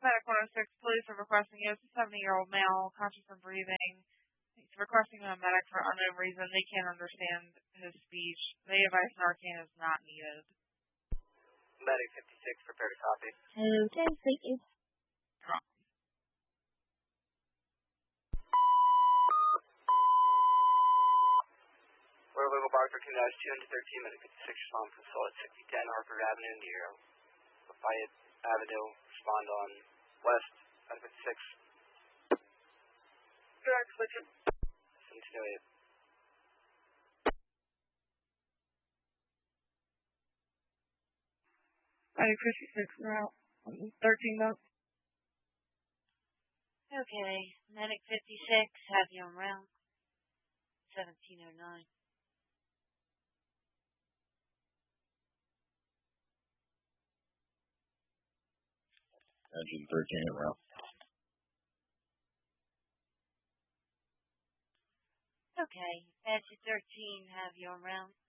Medic 106, police are requesting you. It's a 70-year-old male, conscious and breathing. He's requesting a medic for unknown reason. They can't understand his speech. They advise Narcan is not needed. Medic 56, prepare to copy. Okay, thank you. We're legal bar 13-213, Medic 56, respond from Soul at 6010 Harper Avenue near Lafayette Avenue. Respond on West at 56. Direct switching. 1708. Medic 56, we're out. 13 notes. Okay, Medic 56, have you on round. 1709. Engine 13 at route. Okay, Engine 13, have you on round.